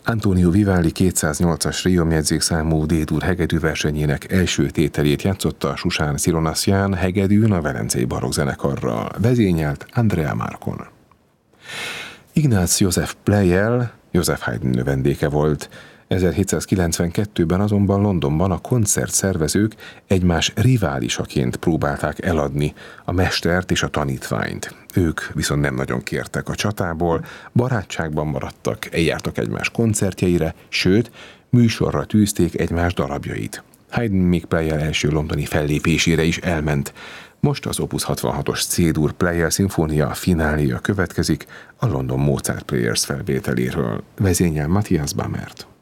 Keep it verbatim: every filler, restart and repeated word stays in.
Antonio Vivaldi kétszáznyolcas rémjegyzékszámú D-dur hegedű versenyének első tételét játszotta Susán Sironassian hegedűn a Velencei Barokkzenekarral. Vezényelt Andrea Marcon. Ignác József Pleyel József Haydn növendéke volt. ezerhétszázkilencvenkettőben azonban Londonban a koncertszervezők egymás riválisaként próbálták eladni a mestert és a tanítványt. Ők viszont nem nagyon kértek a csatából, barátságban maradtak, eljártak egymás koncertjeire, sőt, műsorra tűzték egymás darabjait. Haydn még Pleyel első londoni fellépésére is elment. Most az Opus hatvanhatos C-dur Pleyel szimfónia fináléja következik a London Mozart Players felvételéről. Vezényel Matthias Bamert.